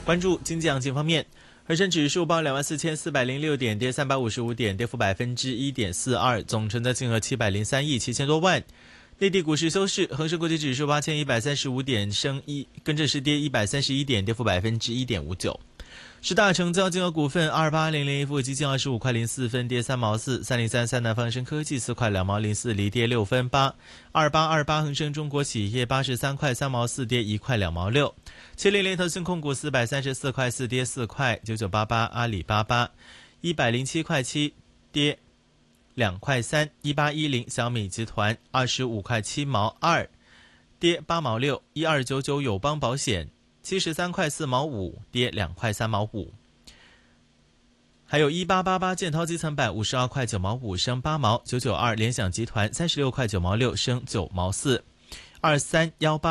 关注经济行情方面，恒生指数报24,406点，跌355点，跌幅1.42%，总成交金额703亿7千多万。内地股市收市，恒生国际指数8135点，跟着是跌131点，跌幅1.59%。十大成交金额股份：28001富基金25块04分，跌3毛4；3033南方生科技4块2毛04厘，跌6分8；2828恒生中国企业83块3毛4，跌1块2毛6；700腾讯控股434块4，跌4块；9988阿里巴巴107块7，跌2块3；1810小米集团25块7毛2，跌8毛6；1299友邦保险73块4毛5，跌2块3毛5。还有1888建滔基层板52块9毛5，升8毛；992联想集团36块9毛6，升9毛4；2318